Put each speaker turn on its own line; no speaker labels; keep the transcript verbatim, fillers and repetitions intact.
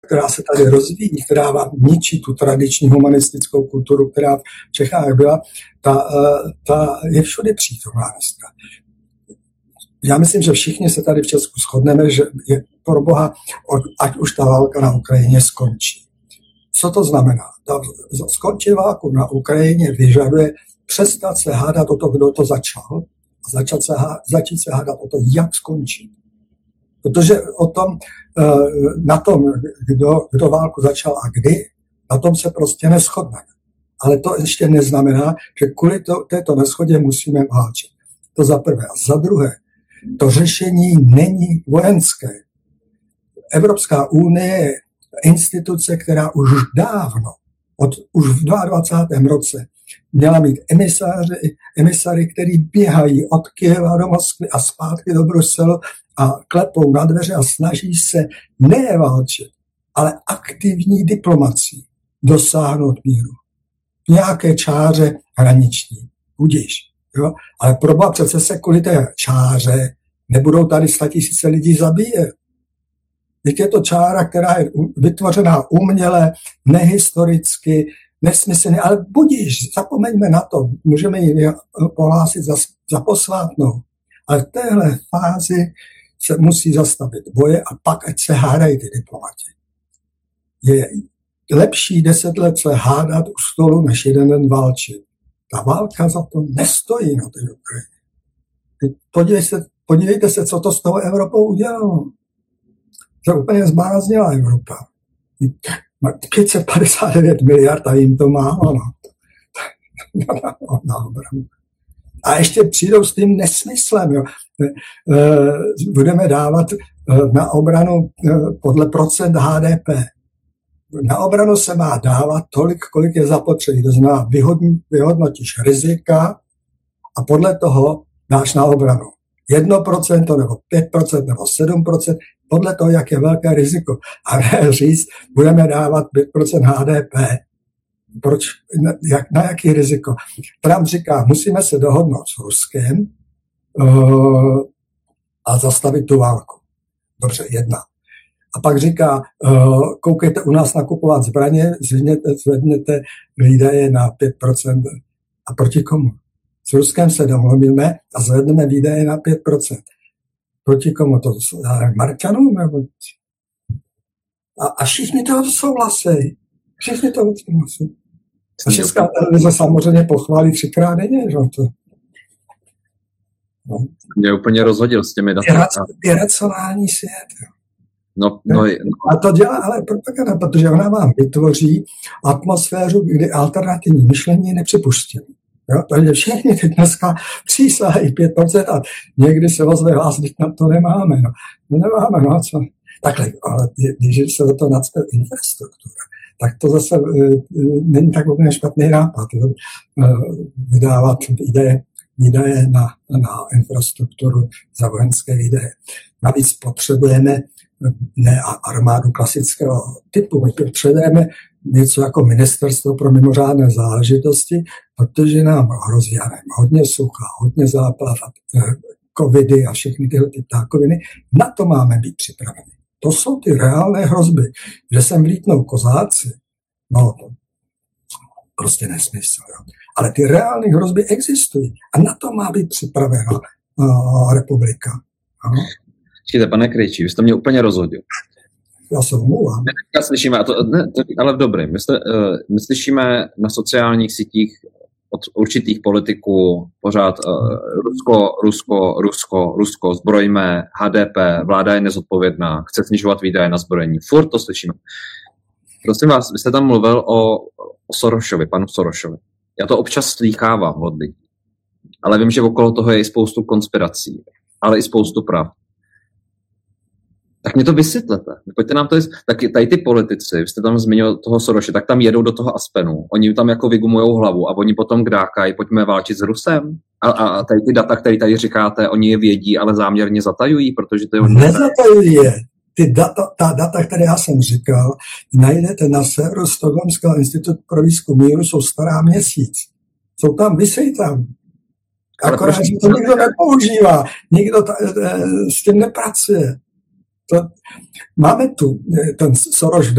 která se tady rozvíjí, která vám ničí tu tradiční humanistickou kulturu, která v Čechách byla, ta, ta je všude přítomná dneska. Já myslím, že všichni se tady v Česku shodneme, že je pro Boha, ať už ta válka na Ukrajině skončí. Co to znamená? Ta skončí válku na Ukrajině vyžaduje přestat se hádat o to, kdo to začal, a začat se, začít se hádat o to, jak skončí. Protože o tom, na tom, kdo, kdo válku začal a kdy, na tom se prostě neshodneme. Ale to ještě neznamená, že kvůli to, této neschodě musíme válčit. To za prvé. A za druhé, to řešení není vojenské. Evropská unie je instituce, která už dávno, od, už v dvacátém druhém roce měla mít emisáři, emisary, který běhají od Kyjeva do Moskvy a zpátky do Bruselu a klepou na dveře a snaží se ne válčit, ale aktivní diplomací dosáhnout míru. V nějaké čáře hraniční. Budíš. Jo? Ale proboha přece se kvůli té čáře nebudou tady statisíce lidí zabíjet. Teď je to čára, která je vytvořená uměle, nehistoricky, nesmyslně, ale budíš, zapomeňme na to, můžeme ji pohlásit za, za posvátnou. Ale v téhle fázi se musí zastavit boje a pak ať se hádají ty diplomati. Je lepší deset let se hádat u stolu, než jeden den válčit. Ta válka za to nestojí na té Ukrajině. Podívejte se, podívejte se, co to s tou Evropou udělalo. To úplně zbláznila Evropa. pět set padesát devět miliard a jim to málo. A ještě přijdou s tím nesmyslem. Jo. Budeme dávat na obranu podle procent H D P. Na obranu se má dávat tolik, kolik je zapotřebí. To znamená, vyhodnotíš rizika a podle toho dáš na obranu. jedno procento nebo pět procent nebo sedm procent, podle toho, jak je velké riziko. A ne říct, budeme dávat pět procent H D P. Proč? Jak, na jaký riziko? Trump říká, musíme se dohodnout s Ruskem uh, a zastavit tu válku. Dobře, jedna. A pak říká, uh, koukejte u nás nakupovat zbraně, zvedněte, zvedněte výdaje na pět procent. A proti komu? S Ruskem se domluvíme a zvedneme výdaje na pět procent. Proti komu to jsou? Marťanům? A, a všichni toho souhlasí. Všichni toho souhlasí. A Česká televize samozřejmě pochválí třikrát denně. Že to?
No. Mě úplně rozhodil s těmi daty.
Iracionální svět.
No, no, no.
A to dělá ale propaganda, protože ona vám vytvoří atmosféru, kdy alternativní myšlení je nepřipuštěné. Jo, takže všichni teď dneska přísahají pět procent a někdy se ozve hlas, když na to nemáme. No, no nemáme, no co? Takhle, ale když se do toho nacpe infrastruktura, tak to zase uh, není tak úplně špatný nápad. Jo? Uh, vydávat výdaje, výdaje na, na infrastrukturu za vojenské výdaje. Navíc potřebujeme ne armádu klasického typu, my potřebujeme něco jako ministerstvo pro mimořádné záležitosti, protože nám hrozí hodně sucha, hodně záplav, covidy a všechny tyhle ty ptákoviny. Na to máme být připraveni. To jsou ty reálné hrozby. Že sem vlítnou kozáci, no to prostě nesmysl. Jo. Ale ty reálné hrozby existují a na to má být připravena uh, republika. Ano?
Počkejte, pane Krejčí, vy jste mě úplně rozhodil.
Já se omlouvám.
My slyšíme, a to, ne, to, ale v dobrém, my, jste, uh, my slyšíme na sociálních sítích od určitých politiků pořád uh, Rusko, Rusko, Rusko, Rusko, zbrojíme, H D P, vláda je nezodpovědná, chce snižovat výdaje na zbrojení. Furt to slyšíme. Prosím vás, vy jste tam mluvil o, o Sorošovi, panu Sorošovi. Já to občas slýchávám od lidí. Ale vím, že okolo toho je i spoustu konspirací, ale i spoustu pravd. Tak mě to vysvětlete. Pojďte nám to, tak tady ty politici, vy jste tam zmínil toho Soroše, tak tam jedou do toho Aspenu, oni tam jako vygumujou hlavu a oni potom kdákají, pojďme válčit s Rusem. A, a tady ty data, které tady říkáte, oni je vědí, ale záměrně zatajují, protože to je...
Nezatajují je. Ty data, ta data, které já jsem říkal, najdete na serveru Stockholmského institutu pro výzkum míru, jsou stará měsíc. Jsou tam, vysejí tam. Akorát, že to nikdo nepoužívá, nikdo ta, s tím nepracuje. to, máme tu ten Soros